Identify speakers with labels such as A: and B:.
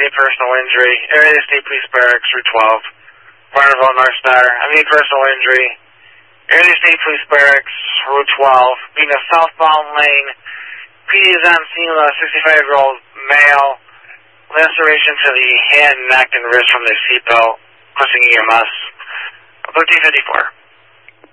A: any personal injury. Area State Police Barracks, Route 12. Barneville, North Star. Any personal injury. Area State Police Barracks, Route 12. Being a southbound lane. PD is on scene with a 65-year-old male. Laceration to the hand, neck, and wrist from the seatbelt. Pushing EMS. 1354.